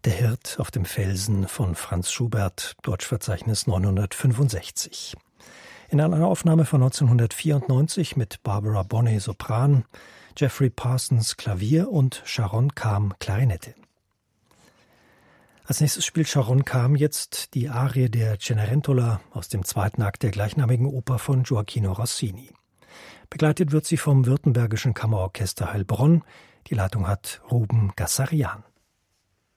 Der Hirt auf dem Felsen von Franz Schubert, Deutschverzeichnis 965. In einer Aufnahme von 1994 mit Barbara Bonney Sopran, Jeffrey Parsons Klavier und Sharon Kam Klarinette. Als nächstes spielt Sharon Kam jetzt die Arie der Cenerentola aus dem zweiten Akt der gleichnamigen Oper von Gioacchino Rossini. Begleitet wird sie vom Württembergischen Kammerorchester Heilbronn. Die Leitung hat Ruben Gassarian.